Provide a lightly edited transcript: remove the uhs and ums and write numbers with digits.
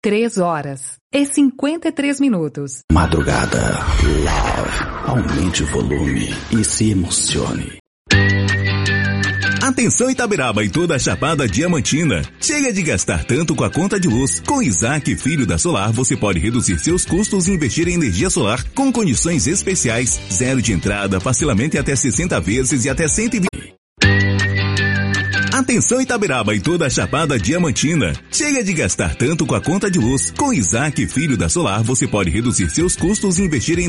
3h53. Madrugada. Love. Aumente o volume e se emocione. Atenção Itaberaba e toda a Chapada Diamantina. Chega de gastar tanto com a conta de luz. Com Isaac Filho da Solar, você pode reduzir seus custos e investir em energia solar com condições especiais. 0 de entrada, parcelamento em até 60 vezes e até 120. Atenção Itaberaba e toda a Chapada Diamantina. Chega de gastar tanto com a conta de luz. Com Isaac Filho da Solar, você pode reduzir seus custos e investir em